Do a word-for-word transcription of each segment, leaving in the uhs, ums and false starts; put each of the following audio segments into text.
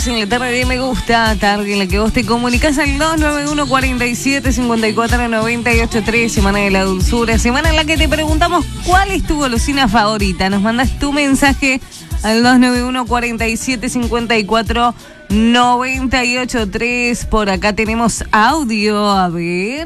En la tarde de Me Gusta, tarde en la que vos te comunicás al dos nueve uno, cuarenta y siete, cincuenta y cuatro, noventa y ocho tres, Semana de la Dulzura, semana en la que te preguntamos cuál es tu golosina favorita. Nos mandas tu mensaje al dos nueve uno, cuarenta y siete, cincuenta y cuatro, noventa y ocho tres. Por acá tenemos audio, a ver.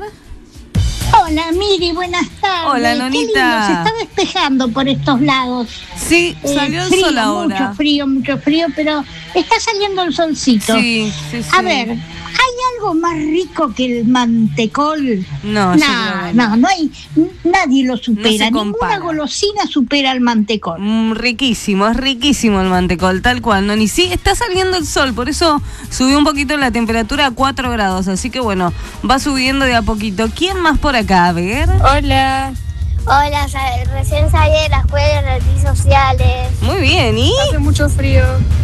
Hola, Miri, buenas tardes. Hola, Nonita. Qué lindo, se está despejando por estos lados. Sí, salió eh, el frío, sol ahora. Mucho frío, mucho frío, pero está saliendo el solcito. Sí, sí, sí. A ver, ¿hay algo más rico que el mantecol? No, no, yo creo que no, no. no hay, nadie lo supera. No se compara. Ninguna golosina supera el mantecol. Mm, riquísimo, es riquísimo el mantecol, tal cual, ¿no? Ni sí, está saliendo el sol, por eso subió un poquito la temperatura a cuatro grados, así que bueno, va subiendo de a poquito. ¿Quién más por acá? A ver. Hola. Hola, recién salí de la escuela de redes sociales. Muy bien, ¿y? Hace mucho frío.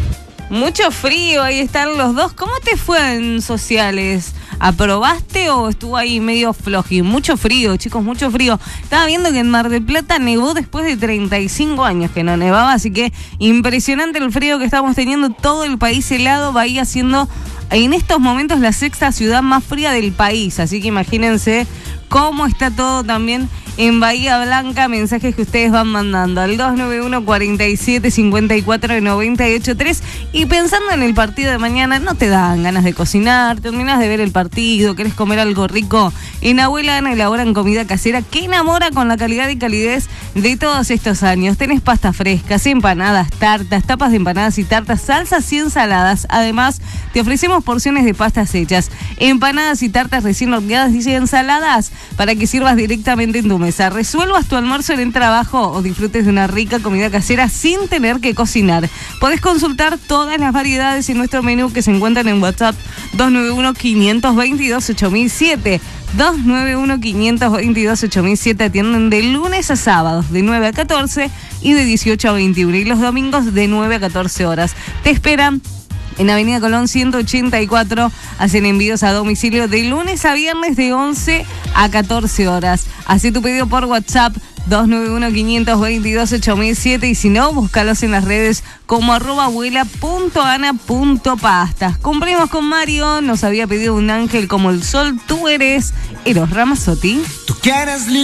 Mucho frío, ahí están los dos. ¿Cómo te fue en sociales? ¿Aprobaste o estuvo ahí medio floji? Mucho frío, chicos, mucho frío. Estaba viendo que en Mar del Plata nevó después de treinta y cinco años que no nevaba, así que impresionante el frío que estamos teniendo. Todo el país helado, Bahía siendo en estos momentos la sexta ciudad más fría del país, así que imagínense cómo está todo también en Bahía Blanca. Mensajes que ustedes van mandando al dos nueve uno, cuarenta y siete, cincuenta y cuatro, noventa y ocho tres. Y pensando en el partido de mañana, no te dan ganas de cocinar, terminás de ver el partido, querés comer algo rico. En Abuela Ana elaboran comida casera que enamora con la calidad y calidez de todos estos años. Tenés pastas frescas, empanadas, tartas, tapas de empanadas y tartas, salsas y ensaladas. Además, te ofrecemos porciones de pastas hechas, empanadas y tartas recién horneadas y ensaladas para que sirvas directamente en tu mesa. Resuelvas tu almuerzo en el trabajo o disfrutes de una rica comida casera sin tener que cocinar. Podés consultar todas las variedades en nuestro menú que se encuentran en WhatsApp dos nueve uno, quinientos veintidós, ocho mil siete. dos nueve uno, quinientos veintidós, ocho mil siete. Atienden de lunes a sábados de nueve a catorce y de dieciocho a veintiuno. Y los domingos de nueve a catorce horas. Te esperan en Avenida Colón ciento ochenta y cuatro, hacen envíos a domicilio de lunes a viernes de once a catorce horas. Hacé tu pedido por WhatsApp dos nueve uno, quinientos veintidós, ocho mil siete y si no, búscalos en las redes como arroba abuela punto ana punto pastas. Cumplimos con Mario, nos había pedido un ángel como el sol, tú eres Eros Ramazzotti. Tú quieres